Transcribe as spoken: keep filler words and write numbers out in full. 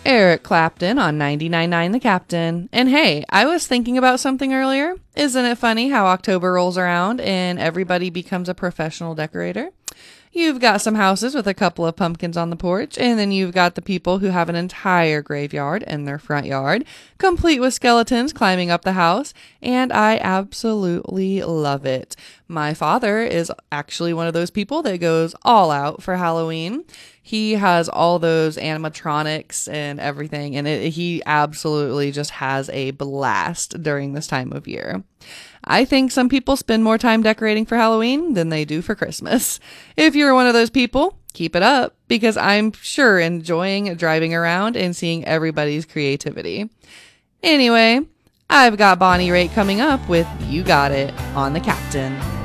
Eric Clapton on ninety-nine point nine The Captain. And hey, I was thinking about something earlier. Isn't it funny how October rolls around and everybody becomes a professional decorator? You've got some houses with a couple of pumpkins on the porch, and then you've got the people who have an entire graveyard in their front yard, complete with skeletons climbing up the house, and I absolutely love it. My father is actually one of those people that goes all out for Halloween. He has all those animatronics and everything, and it, he absolutely just has a blast during this time of year. I think some people spend more time decorating for Halloween than they do for Christmas. If you're one of those people, keep it up, because I'm sure enjoying driving around and seeing everybody's creativity. Anyway, I've got Bonnie Raitt coming up with You Got It on The Captain.